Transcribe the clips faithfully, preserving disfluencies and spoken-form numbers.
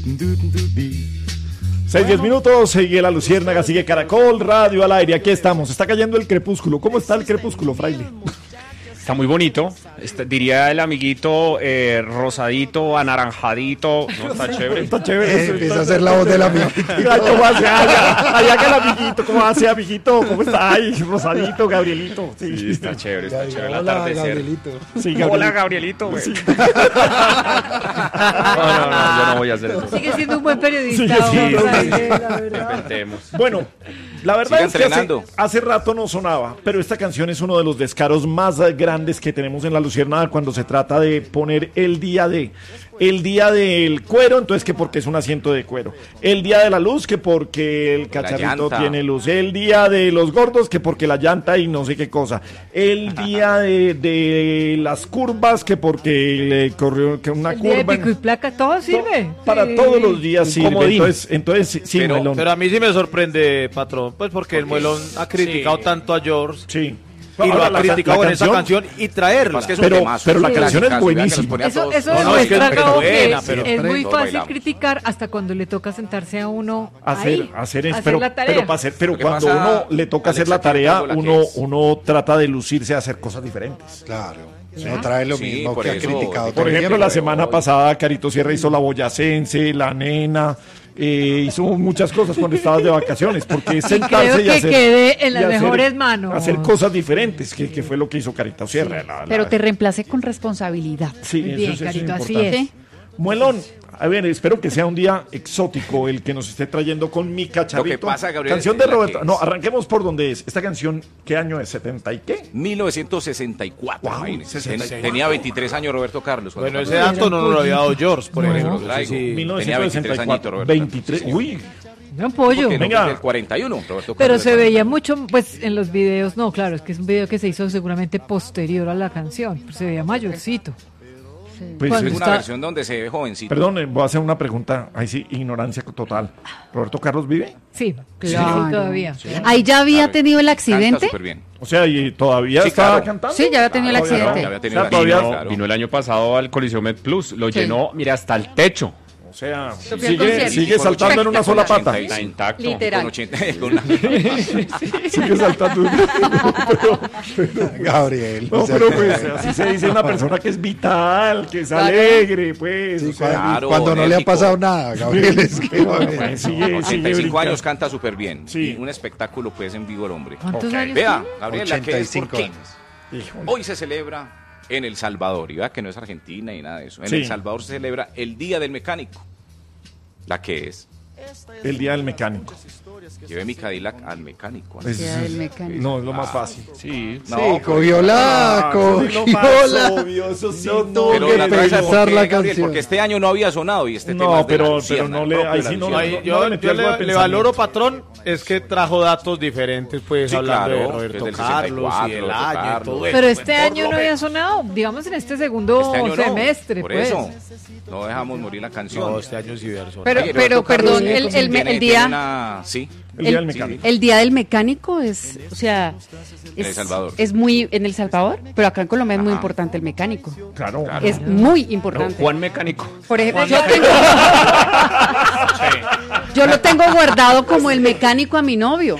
Seis, diez minutos, sigue La Luciérnaga, sigue Caracol Radio al aire, aquí estamos, está cayendo el crepúsculo. ¿Cómo está el crepúsculo, fraile? Está muy bonito, está, diría el amiguito eh, rosadito, anaranjadito, ¿no? Está chévere. Está chévere. Eh, empieza a hacer la voz del amiguito. Ay, ¿cómo hace? Allá, allá que el amiguito, ¿cómo hace, amiguito? ¿Cómo está? Ay, rosadito, Gabrielito. Sí, Sí, está chévere, está chévere el Hola, atardecer. Gabrielito. Sí, Gabrielito. Hola, Gabrielito, güey. Sí. No, no, no, yo no voy a hacer eso. Sigue siendo un buen periodista. Sigue siendo. Juan Fraile, la verdad. Inventemos. Bueno, la verdad Siga es que hace, entrenando. hace rato no sonaba, pero esta canción es uno de los descaros más eh, grandes que tenemos en La Luciérnaga cuando se trata de poner el día de el día del cuero, entonces que porque es un asiento de cuero, el día de la luz, que porque el cacharrito llanta. tiene luz, el día de los gordos, que porque la llanta y no sé qué cosa, el día de, de las curvas, que porque le corrió que una El día de curva. pico y placa, todo sirve. Para Sí. todos los días Un sirve, comodín. entonces, entonces sí, sí, Pero, Muelón. pero a mí sí me sorprende, patrón, pues porque el Muelón ha criticado Sí. tanto a George Sí. y lo Ahora, ha la- criticado la en esa canción y traerla. Más que es un Pero- temazo, pero la un canción es clasicazo, vea que nos buenísima. pone a Eso, todos- eso No, no, es que demuestra es Gabo, que buena, es, pero- es muy Todos fácil bailamos. criticar hasta cuando le toca sentarse a uno hacer ahí, hacer es hacer pero la tarea. pero para hacer pero Lo que cuando pasa, uno le toca hacer Alexa, la tarea cantando la que uno es. uno trata de lucirse a hacer cosas diferentes. Claro. No trae lo Sí, mismo por que ha eso, criticado. por Por todo el ejemplo, tiempo. la semana pasada Carito Sierra hizo la boyacense, la nena, eh, hizo muchas cosas cuando estabas de vacaciones, porque es sentarse Creo y que hacer quedé en y las hacer- mejores manos. hacer cosas diferentes, que, que fue lo que hizo Carito Sierra. la- la- Pero te reemplacé con responsabilidad. Sí, Muy eso bien, es- eso es Carito, así importante. es. Muelón, a ver, espero que sea un día exótico el que nos esté trayendo con mi cacharrito. Lo que pasa, Gabriel, canción es de la Roberto. que No, es. arranquemos por donde es. Esta canción, ¿qué año es? ¿setenta y qué? mil novecientos sesenta y cuatro, Wow, imagínense. sesenta y cuatro. Tenía veintitrés años Roberto Carlos. cuando Bueno, sacó ese la dato no nos lo había dado George, por No, ejemplo. lo traigo. Sí, sí. Tenía mil novecientos sesenta y cuatro. veintitrés añitos, Roberto. veintitrés. Sí, señor. Uy, Un pollo. Porque no, Venga. del cuarenta y uno, Roberto Pero Carlos se del veía mucho, pues, en los videos, no, claro, es que es un video que se hizo seguramente posterior a la canción, pero se veía mayorcito. pues, Cuando Es eh, una está- versión donde se ve jovencito. perdón, eh, voy a hacer una pregunta. Ahí sí, ignorancia total. ¿Roberto Carlos vive? Sí, Claro. sí, todavía. Ahí ya había Claro, tenido el Canta accidente. súper bien. O sea, ¿y todavía Sí, está claro. cantando? Sí, ya había tenido el Todavía no. accidente. Ya había O tenido sea, la- todavía- vino, claro. Vino el año pasado al Coliseo Med Plus, lo Sí. llenó, mira, hasta el techo. O sea, fui al sigue, concierto. sigue Con saltando en una sola ochenta pata. y Está cinco. intacto. Literal. Con ochenta, con la- Sigue saltando. pero, pero- Gabriel. no, o sea, pero pues así se dice una persona que es vital, que es Claro. alegre, pues. sí, o sea, cuando, Claro, cuando no le ha enérgico. pasado nada, Gabriel. Es que, pero, Gabriel, pues, sigue, Con sigue ochenta y cinco brincando. años canta súper bien. Sí. Y un espectáculo pues en vivo el hombre. ¿Cuántos Ok. años Vea, tiene? Gabriel, la que ochenta y es por cinco qué. años. Híjole. Hoy se celebra en El Salvador, y vea que no es Argentina y nada de eso. En Sí. El Salvador se celebra el Día del Mecánico. La que es, El día del mecánico. llevé mi Cadillac al mecánico. Es- Día del mecánico. no, es lo más fácil. Sí. No, Sí, pero- cogió la, Ah, eso es lo cogió más la. obvio, eso sí, No no, tuvo Pero que la traes, ¿sabe por pensar qué, la Gabriel? canción. Porque este año no había sonado y este No, tema es de la pero- Luciérnaga, pero no le- propio ahí de sí la no- Luciérnaga. Ahí, yo no le metí yo algo de le, le pensamiento. valoro, patrón, es que trajo datos diferentes, pues, Sí, hablando claro, de que Roberto es del Carlos y sesenta y el cuatro, año y Carlos. todo eso. Pero este Por año lo no había menos. sonado, digamos en este segundo Este año no, semestre, por pues. eso no dejamos morir la canción. No, este año sí verso. Pero, Oye, pero Roberto Carlos perdón, tiene- el, el, me- tiene- el tiene día, una- sí, El día del el, mecánico. el día del mecánico es, o sea, En El es, Salvador. es muy en El Salvador, pero acá en Colombia es muy Ajá. importante el mecánico. Claro. Claro. Es muy No, importante. Juan Mecánico. Por ejemplo, yo, tengo- yo lo tengo guardado como el mecánico a mi novio.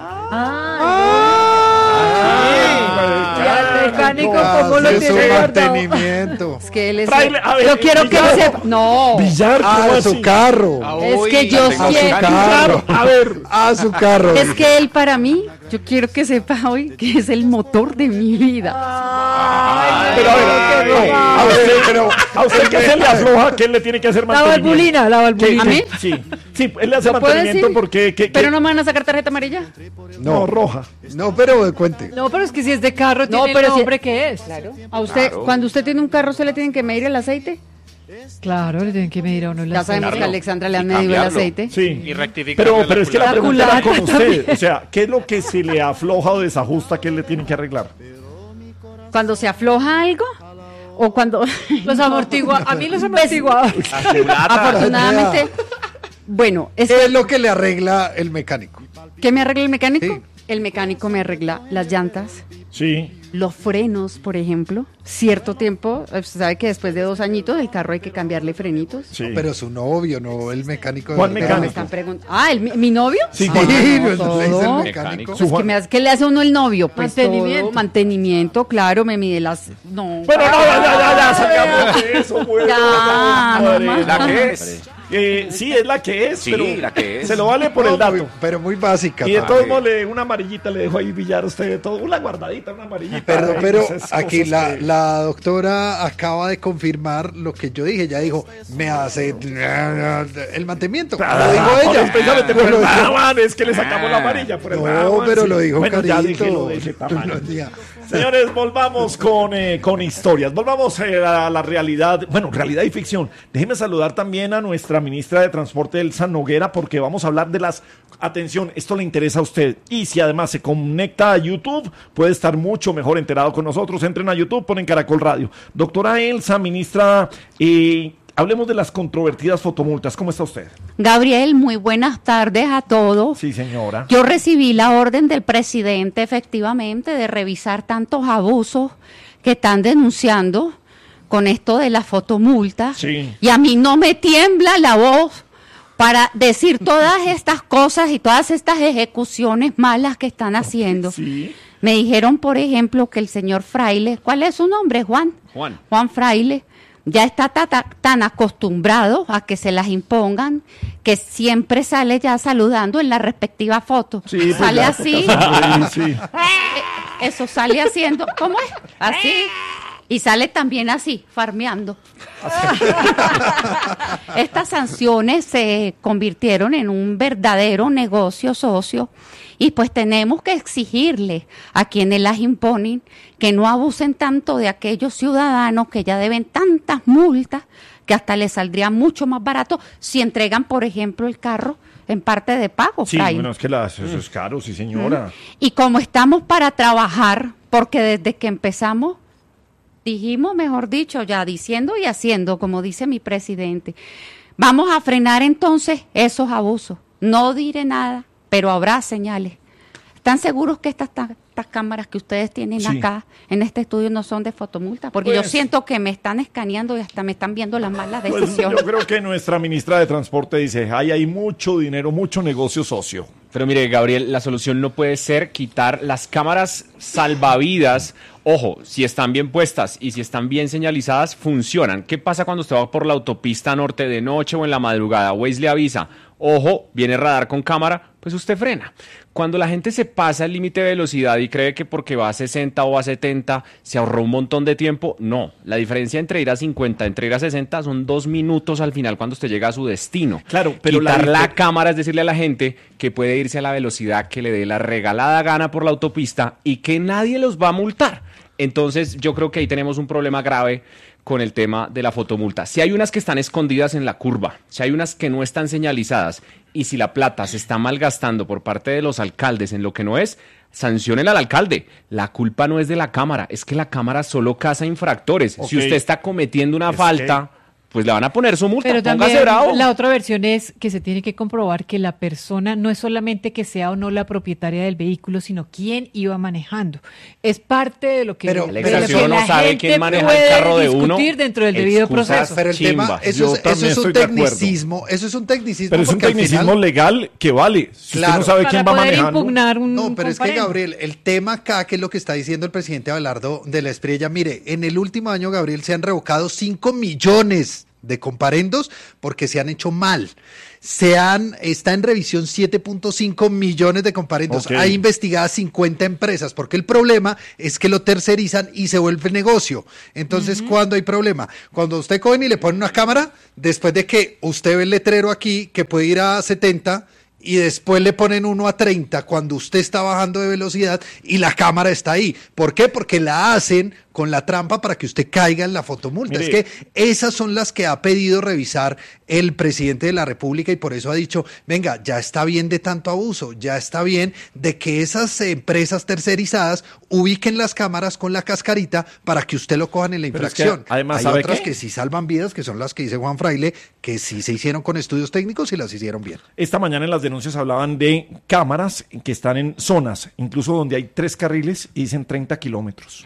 Ya el mecánico, ¿cómo lo Hace su tiene guardado? mantenimiento. Es que él es. Fraile, a ver, yo quiero que Villar. lo sepa. No. Villar, ¿cómo Ah, así? su carro. Es que yo la A su quiero. carro. A ver. A su carro. Es que él para mí, yo quiero que sepa hoy que es el motor de mi vida. Pero a ver, no, a usted, pero a usted que se le afloja, que él le tiene que hacer La mantenimiento. valvulina, la valvulina. ¿A mí? Sí, sí, él le hace ¿Lo puedo mantenimiento decir? porque que, que- Pero no me van a sacar tarjeta amarilla. no, roja. No, pero cuente. No, pero es que si es de carro, No, tiene pero el si- nombre que es. Claro. A usted, Claro. cuando usted tiene un carro, ¿se le tienen que medir el aceite? Claro, le tienen que medir a uno el Ya sabemos aceite. que a Alexandra le han Y medido el cambiarlo. aceite. Sí. Y rectificar Pero, la pero es que la culata. pregunta era con La culata usted. O sea, ¿qué es lo que se le afloja o desajusta que él le tiene que arreglar? Cuando se afloja algo o cuando Los amortigua, a mí los amortiguadores. afortunadamente, bueno, es ¿Qué es lo que le arregla el mecánico? ¿qué me arregla el mecánico? Sí. El mecánico me arregla las llantas, Sí. Los frenos, por ejemplo, cierto tiempo, usted sabe que después de dos añitos el carro hay que cambiarle frenitos. Sí. Pero su novio, no el mecánico. ¿Cuál de Pero mecánico? me están preguntando. Ah, ¿el, mi, mi novio? Sí, Ah, ¿cuál? Sí, no, pues, le dice el todo. mecánico. Su Pues, ¿qué, me hace, ¿Qué le hace a uno el novio? Pues Mantenimiento. todo, mantenimiento, claro, me mide las... No. Bueno, no, ya, ya, ya, ya, sacamos de eso, bueno, Ya, ya, no madre. más. ¿La que es? Eh, sí, es la que es, Sí, pero la que es. se lo vale por No, el dato. muy- pero muy básica. Y de también. todos modos, le- una amarillita le dejo ahí billar a usted de todo. Una guardadita, una amarillita. Perdón, Ay, pero esas aquí cosas la, que- la doctora acaba de confirmar lo que yo dije. Ya dijo, me hace el mantenimiento. Ah, Lo dijo por ella. especialmente por Lo el dijo- Brahman, es que le sacamos la amarilla por el No, Brahman, pero sí. lo dijo Bueno, ya Carito. déjelo de ese tamaño. Lo diga. Señores, volvamos con, eh, con historias. Volvamos eh, a la realidad, bueno, realidad y ficción. Déjeme saludar también a nuestra ministra de Transporte, Elsa Noguera, porque vamos a hablar de las... Atención, esto le interesa a usted. Y si además se conecta a YouTube, puede estar mucho mejor enterado con nosotros. Entren a YouTube, ponen Caracol Radio. Doctora Elsa, ministra, eh, hablemos de las controvertidas fotomultas. ¿Cómo está usted? Gabriel, muy buenas tardes a todos. Sí, señora. Yo recibí la orden del presidente, efectivamente, de revisar tantos abusos que están denunciando con esto de la fotomulta. Sí. Y a mí no me tiembla la voz para decir todas estas cosas y todas estas ejecuciones malas que están haciendo. Sí. Me dijeron, por ejemplo, que el señor Fraile, ¿cuál es su nombre, Juan? Juan. Juan Fraile, ya está ta- ta- tan acostumbrado a que se las impongan, que siempre sale ya saludando en la respectiva foto. Sí, pues sale ya así, toca sonreír, sí. eh, eso sale haciendo, ¿cómo es? Así. Y sale también así, farmeando. Estas sanciones se convirtieron en un verdadero negocio socio y pues tenemos que exigirle a quienes las imponen que no abusen tanto de aquellos ciudadanos que ya deben tantas multas que hasta les saldría mucho más barato si entregan, por ejemplo, el carro en parte de pago. Sí, Fray. bueno, es que las, eso es caro, sí, señora. Y como estamos para trabajar, porque desde que empezamos dijimos, mejor dicho, ya diciendo y haciendo, como dice mi presidente, vamos a frenar entonces esos abusos. No diré nada, pero habrá señales. ¿Están seguros que estas, ta- estas cámaras que ustedes tienen Sí. acá en este estudio no son de fotomulta? Porque yo Pues- siento que me están escaneando y hasta me están viendo las malas Pues decisiones. yo creo que nuestra ministra de Transporte dice, ay, hay mucho dinero, mucho negocio socio. Pero mire, Gabriel, la solución no puede ser quitar las cámaras salvavidas. Ojo, si están bien puestas y si están bien señalizadas, funcionan. ¿Qué pasa cuando usted va por la autopista norte de noche o en la madrugada? Waze le avisa, ojo, viene radar con cámara, pues usted frena. Cuando la gente se pasa el límite de velocidad y cree que porque va a sesenta o a setenta se ahorró un montón de tiempo, no. La diferencia entre ir a cincuenta, entre ir a sesenta son dos minutos al final cuando usted llega a su destino. Claro, pero la Quitar la, difer- cámara es decirle a la gente que puede irse a la velocidad que le dé la regalada gana por la autopista y que nadie los va a multar. Entonces yo creo que ahí tenemos un problema grave con el tema de la fotomulta. Si hay unas que están escondidas en la curva, si hay unas que no están señalizadas y si la plata se está malgastando por parte de los alcaldes en lo que no es, sancionen al alcalde. La culpa no es de la cámara, es que la cámara solo caza infractores. Ok. Si usted está cometiendo una Es falta, pues le van a poner su multa. Pero Póngase también bravo. la otra versión es que se tiene que comprobar que la persona no es solamente que sea o no la propietaria del vehículo, sino quién iba manejando. Es parte de lo que, Pero- de pero lo el que excepción no la sabe gente quién maneja el puede carro de uno. discutir dentro del debido Excusas. proceso. Pero el tema, Chimba. eso Yo es, también eso es un estoy de acuerdo. tecnicismo, eso es un tecnicismo. Pero es un porque al tecnicismo final- legal que vale. Si Claro. usted no sabe Para quién va poder manejando. impugnar un No, pero es que comparendo. Gabriel, el tema acá, que es lo que está diciendo el presidente Abelardo de la Espriella, mire, en el último año, Gabriel, se han revocado cinco millones de comparendos porque se han hecho mal. Se han, está en revisión siete punto cinco millones de comparendos. Ok. Hay investigadas cincuenta empresas, porque el problema es que lo tercerizan y se vuelve negocio. Entonces, ¿cuándo hay problema? Cuando usted cogen y le ponen una cámara, después de que usted ve el letrero aquí que puede ir a setenta y después le ponen uno a treinta cuando usted está bajando de velocidad y la cámara está ahí. ¿Por qué? Porque la hacen con la trampa para que usted caiga en la fotomulta. Mire. Es que esas son las que ha pedido revisar el presidente de la República y por eso ha dicho, venga, ya está bien de tanto abuso, ya está bien de que esas empresas tercerizadas ubiquen las cámaras con la cascarita para que usted lo cojan en la Pero es que infracción. además, Hay ¿sabe otras qué? que sí salvan vidas, que son las que dice Juan Fraile, que sí se hicieron con estudios técnicos y las hicieron bien. Esta mañana en las denuncias hablaban de cámaras que están en zonas, incluso donde hay tres carriles y dicen treinta kilómetros.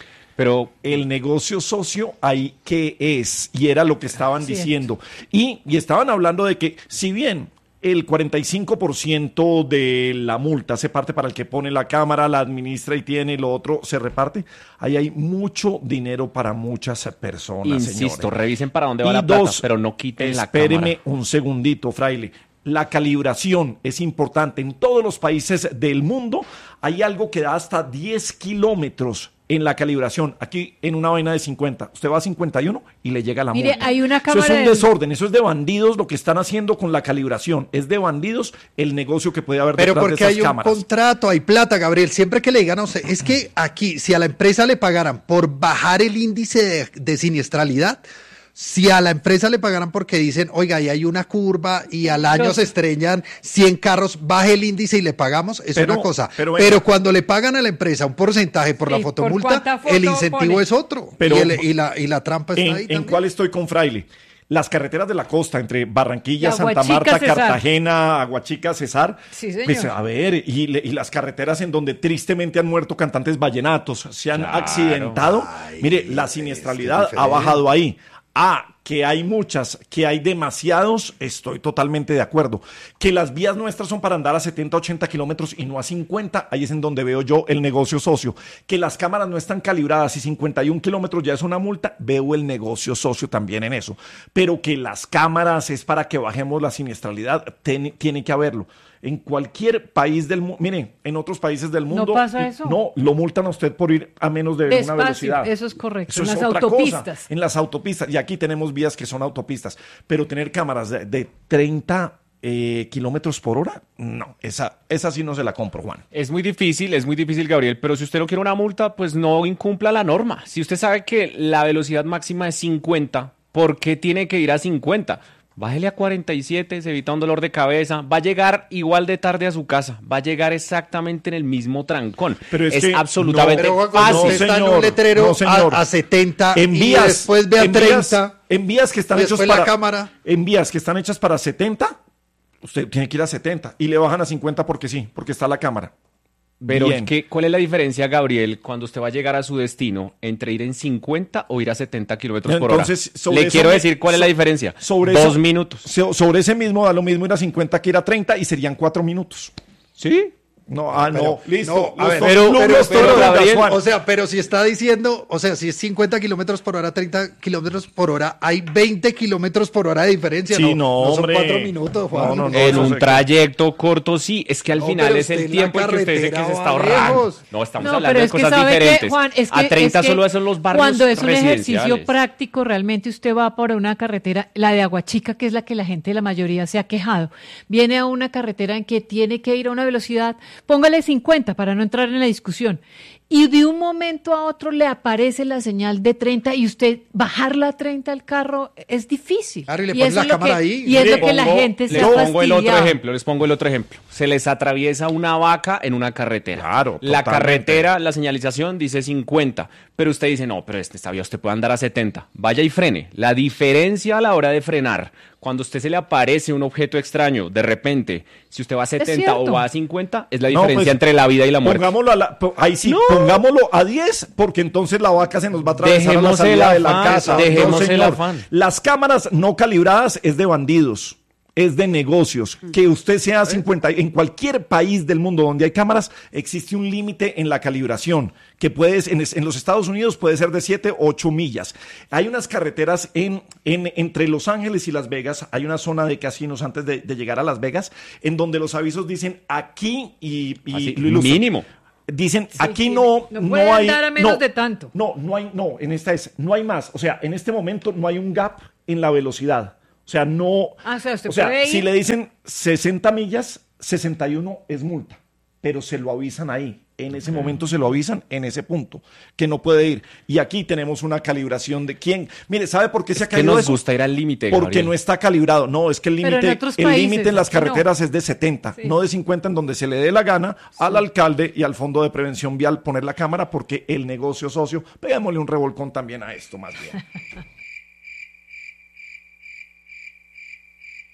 Pero El negocio socio ahí qué es, y era lo que estaban Cierto. diciendo. Y, y estaban hablando de que si bien el cuarenta y cinco por ciento de la multa se parte para el que pone la cámara, la administra y tiene, lo otro se reparte, ahí hay mucho dinero para muchas personas, insisto, señores. revisen para dónde va Y la plata, dos, pero no quiten la Espéreme cámara. un segundito, Fraile. La calibración es importante. En todos los países del mundo hay algo que da hasta diez kilómetros en la calibración. Aquí en una vaina de cincuenta. Usted va a cincuenta y uno y le llega la Mire, multa. hay una Eso cámara es un del- desorden. Eso es de bandidos lo que están haciendo con la calibración. Es de bandidos el negocio que puede haber Pero detrás de porque esas hay un cámaras. contrato, hay plata, Gabriel. Siempre que le digan a usted, es que aquí, si a la empresa le pagaran por bajar el índice de, de siniestralidad, si a la empresa le pagaran porque dicen, oiga, ahí hay una curva y al año Los- se estrellan cien carros, baje el índice y le pagamos, es Pero- una cosa. pero Pero, venga. cuando le pagan a la empresa un porcentaje por la Sí, ¿por fotomulta, cuánta foto el incentivo pone? es otro. Pero- y, el- y la, y la trampa está ¿En, ahí en también. cuál estoy con Fraile? Las carreteras de la costa, entre Barranquilla, Y Santa Aguachica, Marta, Cesar. Cartagena, Aguachica, Cesar. Sí, señor. Pues a ver, y, le- y las carreteras en donde tristemente han muerto cantantes vallenatos, se han Claro. accidentado. Ay, Mire, la es que siniestralidad es ha diferente. bajado ahí. Ah, que hay muchas, que hay demasiados, estoy totalmente de acuerdo. Que las vías nuestras son para andar a setenta, ochenta kilómetros y no a cincuenta, ahí es en donde veo yo el negocio socio. Que las cámaras no están calibradas y cincuenta y un kilómetros ya es una multa, veo el negocio socio también en eso. Pero que las cámaras es para que bajemos la siniestralidad, ten- tiene que haberlo. En cualquier país del mundo, mire, en otros países del mundo. pasa eso? No, lo multan a usted por ir a menos de una Despacio, velocidad. eso es correcto, Eso en es las otra autopistas. cosa, en las autopistas. Y aquí tenemos vías que son autopistas. Pero tener cámaras de, de treinta eh, kilómetros por hora, no, esa, esa sí no se la compro, Juan. Es muy difícil, es muy difícil, Gabriel, pero si usted no quiere una multa, pues no incumpla la norma. Si usted sabe que la velocidad máxima es cincuenta, ¿por qué tiene que ir a cincuenta? Bájele a cuarenta y siete, se evita un dolor de cabeza, va a llegar igual de tarde a su casa, va a llegar exactamente en el mismo trancón. Pero es es que- absolutamente Pero Juan, cuando fácil. usted está en señor, un letrero no, señor. a, a setenta En y vías, después ve a en vías- treinta. en vías que están y hechas después para la cámara. en vías que están hechas para setenta, usted tiene que ir a setenta y le bajan a cincuenta porque sí, porque está la cámara. Pero Bien. ¿qué, ¿cuál es la diferencia, Gabriel, cuando usted va a llegar a su destino entre ir en cincuenta o ir a setenta kilómetros por hora? Entonces, sobre Le eso quiero me- decir cuál es so- la diferencia. Sobre Dos eso- minutos. so- sobre ese mismo da lo mismo ir a cincuenta que ir a treinta y serían cuatro minutos. ¿Sí? No, ah, no, Pero- listo. no, a Los ver, to- pero- no, pero- los pero, toros, Gabriel, Juan. O sea, pero si está diciendo, o sea, si es cincuenta kilómetros por hora, treinta kilómetros por hora, hay veinte kilómetros por hora de diferencia. Sí, no, no, no son hombre. cuatro minutos, Juan. No, no, no. En eso un se- trayecto corto, sí. Es que al No, final pero es el usted en la tiempo en que usted dice que se carretera está va ahorrando. lejos. No, estamos No, hablando pero de es que cosas sabe diferentes. que, Juan, es que, a treinta es que solo son los barrios cuando es un ejercicio residenciales. práctico, realmente usted va por una carretera, la de Aguachica, que es la que la gente, la mayoría se ha quejado, viene a una carretera en que tiene que ir a una velocidad, póngale cincuenta para no entrar en la discusión, y de un momento a otro le aparece la señal de treinta y usted bajarla a treinta al carro es difícil. Claro, y le Y pone eso la es lo cámara que- ahí. Y es Les lo que la pongo- gente se les ha pongo el otro fastidiado. ejemplo, les pongo el otro ejemplo. Se les atraviesa una vaca en una carretera. Claro, La totalmente. carretera, la señalización dice cincuenta, pero usted dice, no, pero este esta vía usted puede andar a setenta. Vaya y frene. La diferencia a la hora de frenar, cuando a usted se le aparece un objeto extraño, de repente, si usted va a setenta o cierto. va a cincuenta, es la No, diferencia pues, entre la vida y la muerte. Pongámoslo a la, po- ahí sí, No. pongámoslo a diez, porque entonces la vaca se nos va a atravesar a la Dejemos salida el de la afán, casa. dejemos el señor. afán. Las cámaras no calibradas es de bandidos, es de negocios. Que usted sea cincuenta, en cualquier país del mundo donde hay cámaras, existe un límite en la calibración, que puedes, en, es- en los Estados Unidos puede ser de siete o ocho millas. Hay unas carreteras en, en, entre Los Ángeles y Las Vegas, hay una zona de casinos antes de, de llegar a Las Vegas, en donde los avisos dicen aquí y, y Así, lo ilustran. mínimo. Dicen, Sí, aquí sí. no, No no, puede hay. andar a menos no, de tanto. No, no hay, no, en esta es, no hay más. O sea, en este momento no hay un gap en la velocidad. O sea, no. Ah, o sea, usted puede si ir- le dicen sesenta millas, sesenta y uno es multa. Pero se lo avisan ahí. En ese momento se lo avisan en ese punto, que no puede ir. Y aquí tenemos una calibración de quién. Mire, ¿sabe por qué se ha que caído nos eso? gusta ir al límite, Porque Gabriel. no está calibrado. No, es que el Pero en límite otros el países, límite en las aquí no. carreteras es de setenta, Sí. no de cincuenta, en donde se le dé la gana al alcalde y al Fondo de Prevención Vial poner la cámara, porque el negocio socio, pegámosle un revolcón también a esto más bien.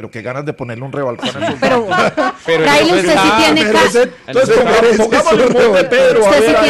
Pero qué ganas de ponerle un rebalcón a esos Pero, bancos. Pero Fraile, eso usted está- sí tiene Pero casa. ese- Entonces, ponga- pongámosle un gol de Pedro. A Usted sí ver, a tiene